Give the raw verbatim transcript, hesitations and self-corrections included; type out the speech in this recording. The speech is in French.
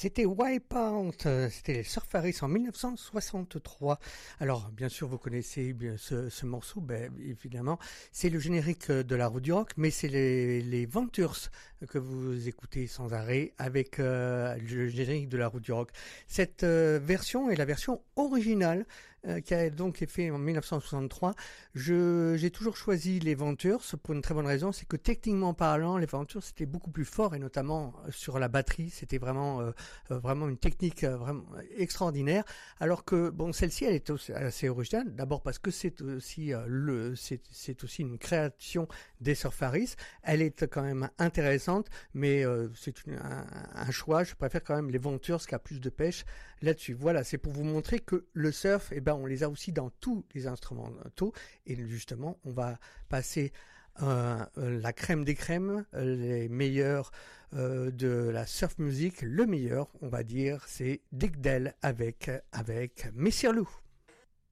C'était Wipeout, euh, c'était les Surfaris en mille neuf cent soixante-trois. Alors, bien sûr, vous connaissez bien ce, ce morceau, ben, évidemment, c'est le générique de la route du rock, mais c'est les, les Ventures que vous écoutez sans arrêt avec euh, le générique de la route du rock. Cette euh, version est la version originale euh, qui a donc été faite en mille neuf cent soixante-trois. Je, j'ai toujours choisi les Ventures pour une très bonne raison, c'est que techniquement parlant, les Ventures c'était beaucoup plus fort et notamment sur la batterie, c'était vraiment euh, Euh, vraiment une technique euh, vraiment extraordinaire, alors que bon, celle-ci elle est aussi assez originale, d'abord parce que c'est aussi euh, le c'est c'est aussi une création des Surfaris. Elle est quand même intéressante, mais euh, c'est une, un, un choix. Je préfère quand même les Ventures qui a plus de pêche là-dessus. Voilà, c'est pour vous montrer que le surf, eh ben on les a aussi dans tous les instrumentaux, et justement on va passer Euh, euh, la crème des crèmes, euh, les meilleurs euh, de la surf music. Le meilleur, on va dire, c'est Dick Dale avec avec Messire Lou.